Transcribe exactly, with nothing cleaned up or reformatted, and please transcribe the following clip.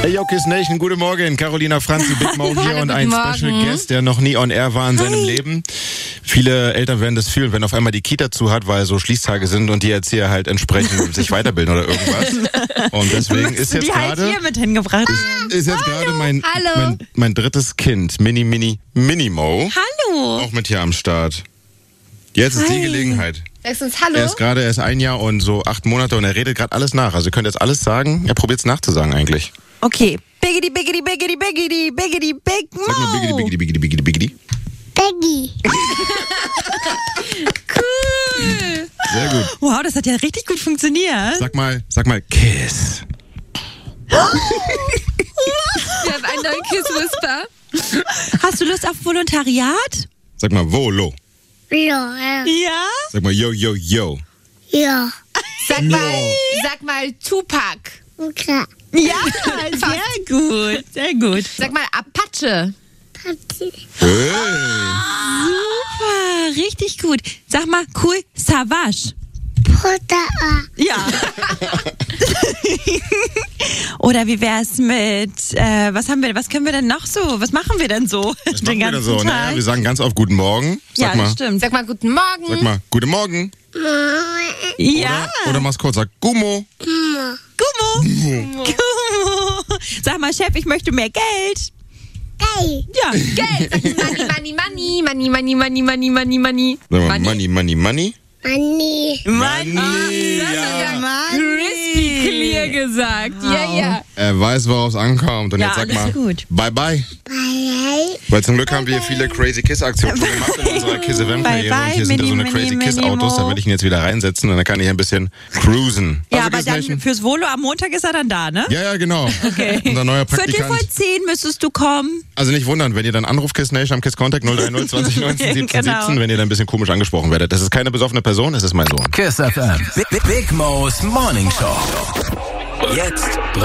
Hey, yo, Kiss Nation, guten Morgen. Carolina Franzi, Big Mo hier und ein Morgen. Special Guest, der noch nie on air war in seinem Hi. Leben. Viele Eltern werden das fühlen, wenn auf einmal die Kita zu hat, weil so Schließtage sind und die Erzieher halt entsprechend sich weiterbilden oder irgendwas. Und deswegen ist jetzt die halt gerade hier mit hingebracht. ist jetzt gerade mein, Hallo. mein mein drittes Kind, Mini Mini Mini Mo, Hallo. auch mit hier am Start. Jetzt ist die Hi. Gelegenheit. Sagst du uns Hallo? Er ist gerade erst ein Jahr und so acht Monate und er redet gerade alles nach. Also ihr könnt jetzt alles sagen. Er probiert es nachzusagen eigentlich. Okay. Biggity, biggity, biggity, biggity, biggity, big Mo. Sag mal biggity, biggity, biggity, biggity, biggity. Peggy. Cool. Sehr gut. Wow, das hat ja richtig gut funktioniert. Sag mal, sag mal Kiss. Wir haben einen neuen Kiss-Whisper. Hast du Lust auf Volontariat? Sag mal Volo. Ja. Ja. Sag mal Yo, Yo, Yo. Ja. Sag mal, sag mal Tupac. Okay. Ja, sehr gut, sehr gut. Sag mal Apache. Papi. Hey. Super, richtig gut. Sag mal cool Savage. Puta. Ja. Oder wie wär's mit, äh, was haben wir, was können wir denn noch so? Was machen wir denn so? Was machen wir denn so? Tag? Naja, wir sagen ganz oft Guten Morgen. Sag Ja, mal, das stimmt. Sag mal Guten Morgen. sag mal Guten Morgen. Ja. Oder, oder mach's kurz, sag Gummo. Gummo. Gummo. Sag mal, Chef, ich möchte mehr Geld. Hey. Ja. Geld. Sag Money, Money, Money, Money, Money, Money, Money, Money. Sag mal Money, Money, Money. Money. Money. Ja. Crispy clear gesagt. Ja, ja. Er weiß, worauf es ankommt. Und Ja, jetzt sag alles mal gut. Bye, bye. Bye. Weil zum Glück haben wir viele Crazy Kiss-Aktionen schon gemacht in unserer Kiss F M-Karriere. Bye, bye, Und hier sind ja so eine Mini, Crazy Mini, Kiss-Autos. Da Mo. will ich ihn jetzt wieder reinsetzen und dann kann ich ein bisschen cruisen. Ja, Also, aber Kiss dann Nation? fürs Volo am Montag ist er dann da, ne? Ja, ja, genau. Okay. Unser neuer Viertel Praktikant. vor zehn müsstest du kommen. Also nicht wundern, wenn ihr dann anruft, Kiss Nation am Kiss Contact null drei null zwanzig neunzehn siebzehn Genau. siebzehn, wenn ihr dann ein bisschen komisch angesprochen werdet. Das ist keine besoffene Person, es ist mein Sohn. Kiss F M. Big, Big Mo's Morning Show. Jetzt